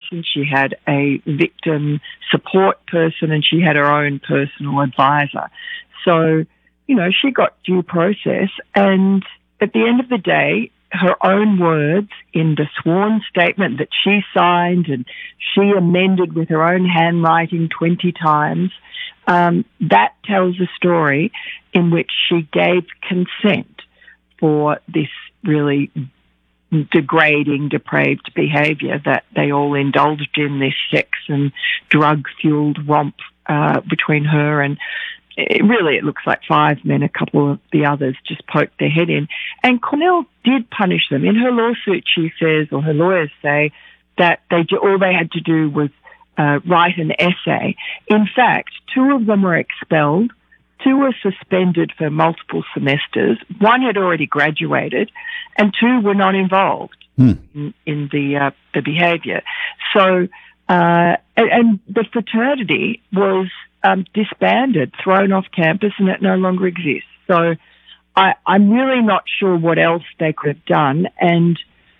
and she had a victim support person, and she had her own personal advisor. So, she got due process, and at the end of the day, her own words in the sworn statement that she signed and she amended with her own handwriting 20 times, that tells a story in which she gave consent for this really degrading, depraved behaviour that they all indulged in, this sex and drug-fueled romp between her and it looks like 5 men. A couple of the others just poked their head in. And Cornell did punish them. In her lawsuit, she says, or her lawyers say, that all they had to do was write an essay. In fact, 2 of them were expelled. 2 were suspended for multiple semesters. 1 had already graduated, and 2 were not involved in the behaviour. So, and the fraternity was disbanded, thrown off campus, and it no longer exists. So I'm really not sure what else they could have done. And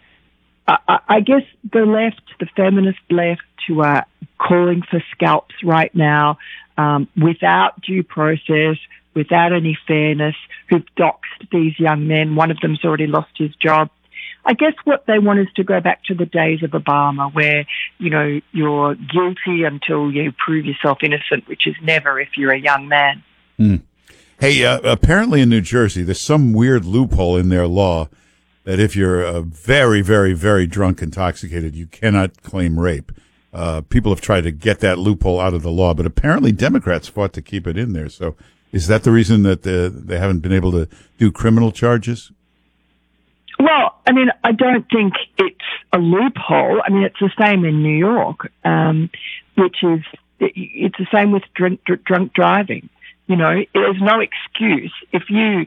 I guess the left, the feminist left, who are calling for scalps right now, without due process, without any fairness, who've doxed these young men. One of them's already lost his job. I guess what they want is to go back to the days of Obama where, you're guilty until you prove yourself innocent, which is never if you're a young man. Hey, apparently in New Jersey, there's some weird loophole in their law that if you're very, very, very drunk, intoxicated, you cannot claim rape. People have tried to get that loophole out of the law, but apparently Democrats fought to keep it in there. So is that the reason that they haven't been able to do criminal charges? Well, I don't think it's a loophole. It's the same in New York, which is, it's the same with drunk driving. There's no excuse. If you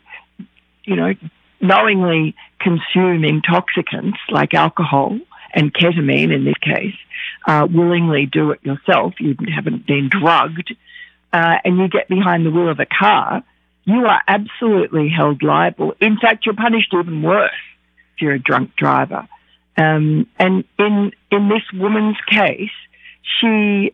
knowingly consume intoxicants like alcohol and ketamine in this case, willingly do it yourself, you haven't been drugged, and you get behind the wheel of a car, you are absolutely held liable. In fact, you're punished even worse if you're a drunk driver. And in this woman's case, she,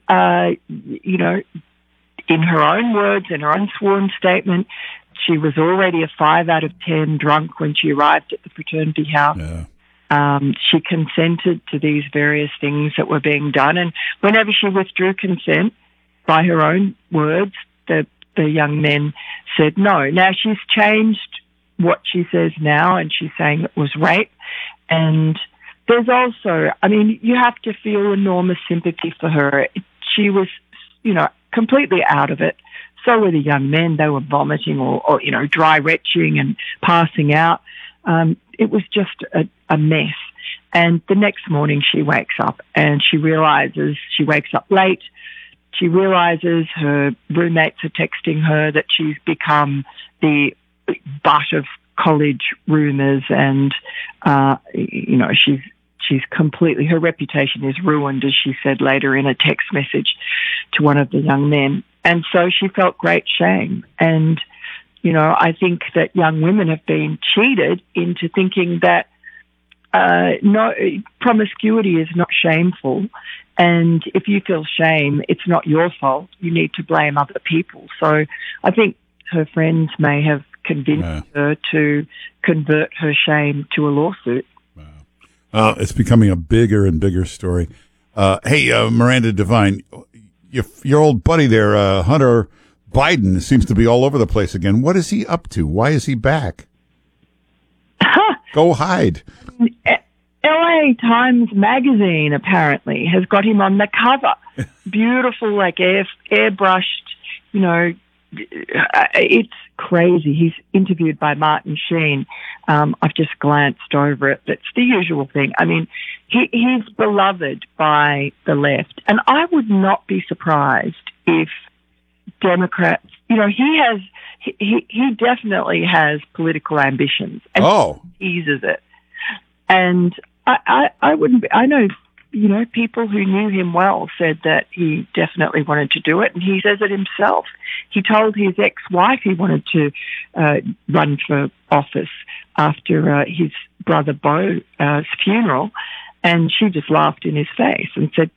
in her own words, in her own sworn statement, she was already a 5 out of 10 drunk when she arrived at the fraternity house. Yeah. She consented to these various things that were being done. And whenever she withdrew consent, by her own words, the young men said no. Now, she's changed what she says now, and she's saying it was rape. And there's also, you have to feel enormous sympathy for her. She was, completely out of it. So were the young men. They were vomiting or dry retching and passing out. It was just a mess. And the next morning she wakes up and she wakes up late. She realizes her roommates are texting her that she's become the butt of college rumors, and she's completely, her reputation is ruined, as she said later in a text message to one of the young men. And so she felt great shame. And I think that young women have been cheated into thinking that no, promiscuity is not shameful, and if you feel shame, it's not your fault. You need to blame other people. So I think her friends may have convinced her to convert her shame to a lawsuit. Wow. It's becoming a bigger and bigger story. Hey, Miranda Devine, your old buddy there, Hunter Biden, seems to be all over the place again. What is he up to? Why is he back? Go hide. LA Times magazine apparently has got him on the cover. Beautiful, like airbrushed, it's crazy. He's interviewed by Martin Sheen. I've just glanced over it. It's the usual thing. He's beloved by the left. And I would not be surprised if Democrats, he definitely has political ambitions. And he teases it. And I wouldn't be, I know, people who knew him well said that he definitely wanted to do it, and he says it himself. He told his ex-wife he wanted to run for office after his brother Beau's funeral, and she just laughed in his face and said,